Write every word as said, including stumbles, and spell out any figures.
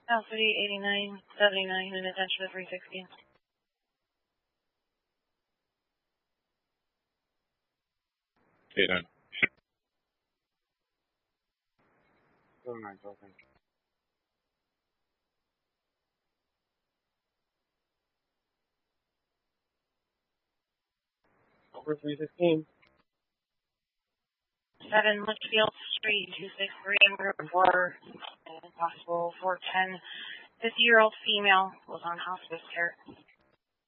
South City eighty-nine seventy-nine in attention to three sixty. eighty-nine. Oh, nice, okay. Over three sixteen. seven Litchfield Street, two six three in Route four. Possible four ten. fifty-year-old female was on hospice care.